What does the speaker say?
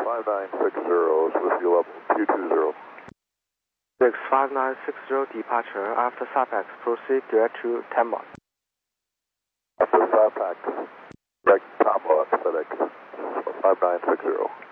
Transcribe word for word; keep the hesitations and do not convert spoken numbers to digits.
five nine six zero is with you level two two zero. six five nine six zero departure after SAPEX, proceed direct to Tampa. After SAPEX, direct Tampa, FedEx five nine six zero.